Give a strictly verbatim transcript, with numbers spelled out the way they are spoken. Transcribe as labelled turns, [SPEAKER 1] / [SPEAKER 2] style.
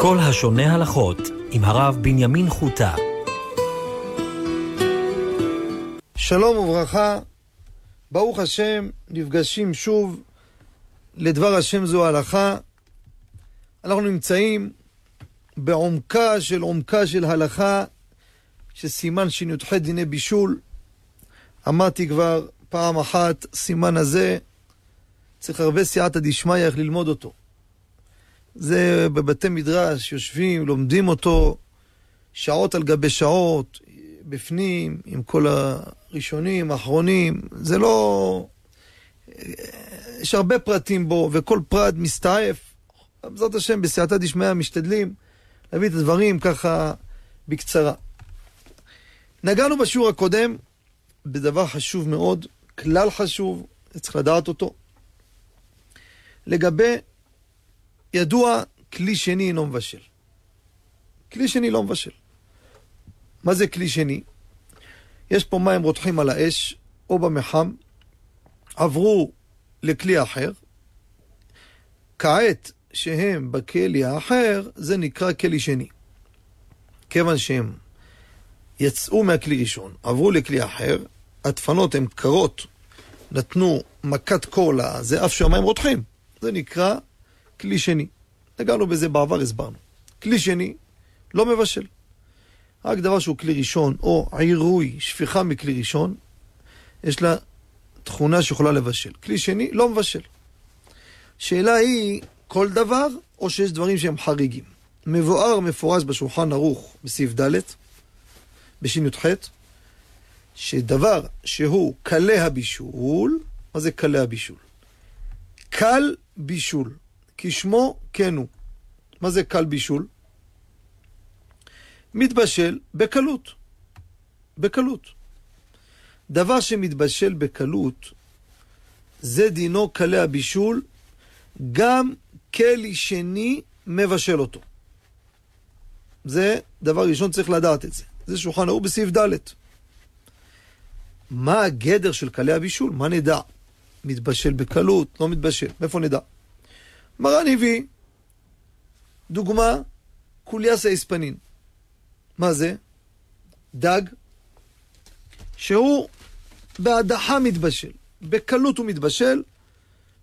[SPEAKER 1] כל השונה הלכות עם הרב בנימין חוטה.
[SPEAKER 2] שלום וברכה, ברוך השם, נפגשים שוב לדבר השם זו הלכה. אנחנו נמצאים בעומקה של עומקה של הלכה שסימן שי"ח דיני בישול. אמרתי כבר פעם אחת, סימן הזה צריך הרבה סייעתא דשמיא איך ללמוד אותו. זה בבתי מדרש, יושבים, לומדים אותו שעות על גבי שעות, בפנים, עם כל הראשונים, האחרונים. זה לא... יש הרבה פרטים בו, וכל פרט מסתעף. בעזרת השם, בסייעתא דשמיא משתדלים להביא את הדברים ככה בקצרה. נגענו בשיעור הקודם בדבר חשוב מאוד, כלל חשוב, צריך לדעת אותו. לגבי ידוע, כלי שני אינו מבשל. כלי שני לא מבשל. מה זה כלי שני? יש פה מים רותחים על האש או במחם, עברו לכלי אחר, כעת שהם בכלי האחר, זה נקרא כלי שני. כיוון שהם יצאו מהכלי ראשון, עברו לכלי אחר, הדפנות הן קרות, נתנו מכת קור לזה, אף שהמים רותחים. זה נקרא כלי שני. נגענו בזה בעבר, הסברנו. כלי שני לא מבשל. רק דבר שהוא כלי ראשון, או עירוי, שפיכה מכלי ראשון, יש לה תכונה שיכולה לבשל. כלי שני לא מבשל. שאלה היא, כל דבר, או שיש דברים שהם חריגים? מבואר מפורש בשולחן ערוך בסעיף ד' בשי"ח, שדבר שהוא קלה הבישול, מה זה קלה הבישול? קל בישול, כשמו כן הוא. מה זה קל בישול? מתבשל בקלות. בקלות. דבר שמתבשל בקלות, זה דינו קלה הבישול, גם כלי שני מבשל אותו. זה דבר ראשון, צריך לדעת את זה. זה שולחן ערוך בסעיף ד'. מה הגדר של קלה הבישול? מה נדע? מתבשל בקלות, לא מתבשל. מאיפה נדע? מרן הביא דוגמה, קוליאס האספנין. מה זה? דג שהוא בהדחה מתבשל. בקלות הוא מתבשל,